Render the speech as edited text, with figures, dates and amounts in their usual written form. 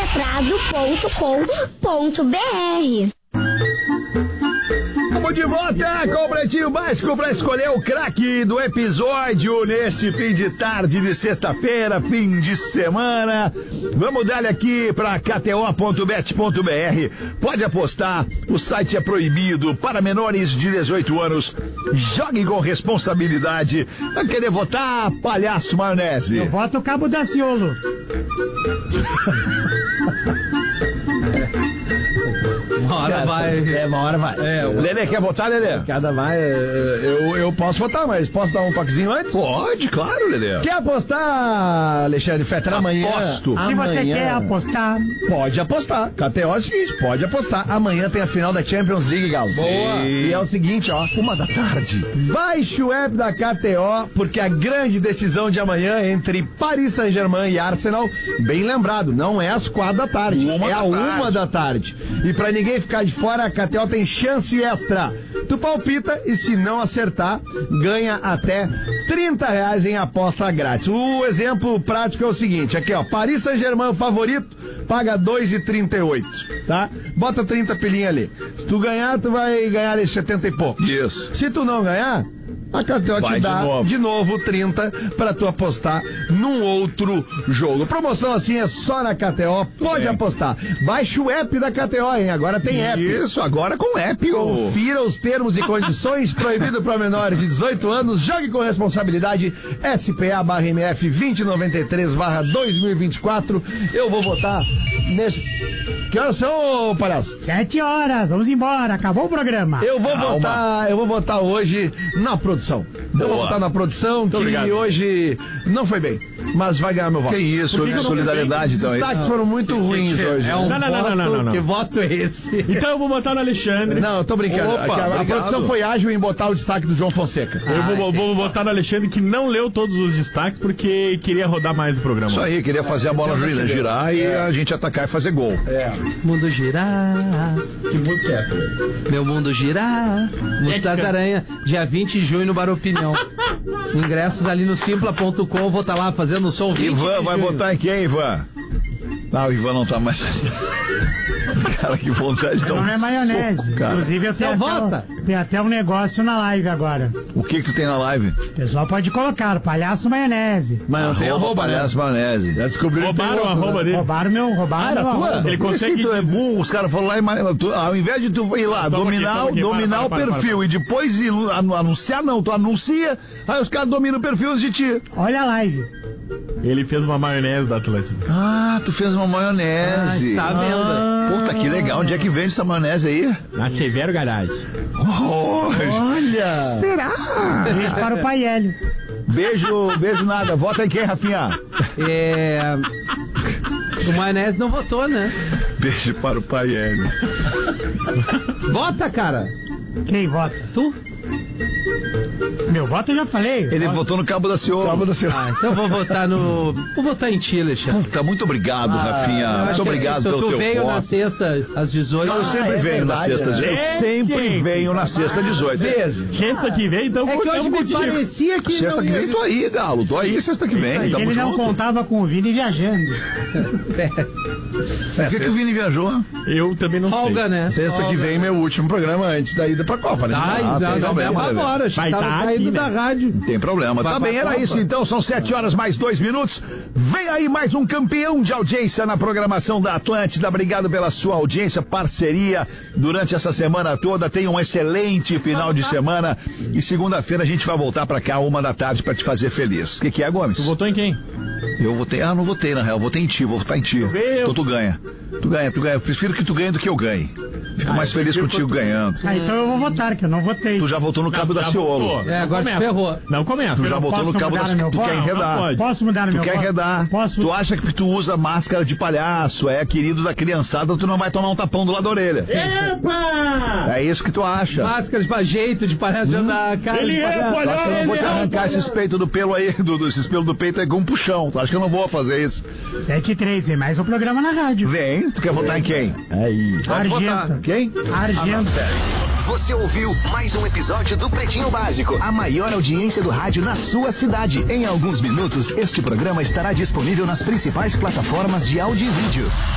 Soprado.com.br. Vamos de volta com o Pretinho Básico para escolher o craque do episódio neste fim de tarde de sexta-feira, fim de semana. Vamos dar aqui para kto.bet.br. Pode apostar, o site é proibido para menores de 18 anos. Jogue com responsabilidade. Vai querer votar, palhaço maionese? Eu voto Cabo Daciolo. Uma hora vai. Lelê, quer votar, Lelê? Cada vai. Eu posso votar, mas posso dar um toquezinho antes? Pode, claro, Lelê. Quer apostar, Alexandre Fetter, amanhã? Aposto. Se você quer apostar, pode apostar. KTO é o seguinte, pode apostar. Amanhã tem a final da Champions League, Galo. Boa. E é o seguinte, ó, 1h. Baixe o app da KTO, porque a grande decisão de amanhã entre Paris Saint-Germain e Arsenal, bem lembrado, não é às 4h, é a 1h. E pra ninguém ficar de fora, a KTO tem chance extra. Tu palpita e se não acertar, ganha até R$30 em aposta grátis. O exemplo prático é o seguinte, aqui ó, Paris Saint-Germain favorito, paga 2,38, tá? Bota 30 pilinha ali. Se tu ganhar, tu vai ganhar ali 70 e poucos. Isso. Se tu não ganhar, a KTO te dá de novo 30 pra tu apostar num outro jogo. Promoção assim é só na KTO, pode apostar. Baixe o app da KTO, hein? Agora tem app. Isso, agora com app. Confira os termos e condições, proibido para menores de 18 anos, jogue com responsabilidade, SPA/MF 2093/2024. Eu vou votar nesse... Que horas são, palhaço? 7 horas, vamos embora, acabou o programa. Eu vou votar hoje na produção. Eu vou votar na produção, que hoje não foi bem, mas vai ganhar meu voto. Que isso, solidariedade então. Os destaques foram muito ruins hoje. Não. Que voto é esse? Então eu vou botar no Alexandre. Não, eu tô brincando. A produção foi ágil em botar o destaque do João Fonseca. Eu vou botar no Alexandre, que não leu todos os destaques porque queria rodar mais o programa. Isso aí, queria fazer a bola girar e a gente atacar e fazer gol. Mundo girar. Que música é essa, velho? Meu mundo girar. Música das Aranha, dia 20 de junho no Bar Opinião. Ingressos ali no simpla.com, vou estar lá fazendo o som. Ivan, vai votar em quem, Ivan? Não, o Ivan não tá mais. Cara, que vontade de dar um Não é maionese. soco, cara. Inclusive eu tenho até um negócio na live agora. O que tu tem na live? O pessoal pode colocar, palhaço maionese. Mas não tem arroba, né? Maionese. Já descobriram. Roubaram a arroba dele. Roubaram meu arroba. Ele consegue. Tu é burro, os caras foram lá e ao invés de tu ir lá, dominar o perfil e depois ir anunciar, não, tu anuncia, aí os caras dominam o perfil de ti. Olha a live. Ele fez uma maionese da Atlântida. Ah, tu fez uma maionese. Está à venda. Puta, que legal. Onde é que vende essa maionese aí? Na Severo Garage. Olha! Será? Beijo para o pai Hélio. Beijo nada. Vota em quem, Rafinha? O maionese não votou, né? Beijo para o pai Hélio. Vota, cara. Quem vota? Tu? Meu voto eu já falei. Ele votou no Cabo da Ciolo. Então vou votar em ti, Alexandre. Puta, muito obrigado, Rafinha. Muito obrigado pelo teu Tu veio voto. na sexta, às 18. Eu sempre venho na sexta. Eu sempre venho na sexta, 18. Sexta que vem, então É que hoje me parecia que Sexta não que ia... vem, tô aí, Galo. Tô aí, sexta que vem. Ele Tamo não junto. contava com o Vini viajando. Por que o Vini viajou? Eu também não Folga, sei. né? Sexta que vem, meu último programa antes da ida pra Copa, né? tem problema, né, agora, acho que Vai tava tá saindo aqui, da né? rádio. Não tem problema. Tá bem, era isso então. São 7 horas mais 2 minutos. Vem aí mais um campeão de audiência na programação da Atlântida. Obrigado pela sua audiência, parceria durante essa semana toda. Tenha um excelente final de semana. E segunda-feira a gente vai voltar pra cá 1h pra te fazer feliz. O que é, Gomes? Tu votou em quem? Eu votei. Não votei, na real. Votei em ti, vou votar em ti. Então tu ganha. Tu ganha. Eu prefiro que tu ganhe do que eu ganhe. Fico mais feliz contigo ganhando. Então eu vou votar, que eu não votei. Tu já votou no Cabo da Ciolo. Agora te ferrou. Não começa. Tu já votou no Cabo da Ciolo. Tu quer enredar. Posso mudar no meu Tu quer voto? enredar. Posso? Tu acha que tu usa máscara de palhaço, é querido da criançada, tu não vai tomar um tapão do lado da orelha. Epa! É isso que tu acha. Máscara de jeito de palhaço da cara. Ele de é palhaço. Tu acha que eu não vou te arrancar palhaço. esses peitos do pelo aí, esses pelos do peito aí com um puxão. Tu acha que eu não vou fazer isso? 7h03, vem mais um programa na rádio. Vem, tu quer votar em quem? Aí. Pode votar. Argenta. Quem? Argenta. Você ouviu mais um episódio do Pretinho Básico, a maior audiência do rádio na sua cidade. Em alguns minutos, este programa estará disponível nas principais plataformas de áudio e vídeo.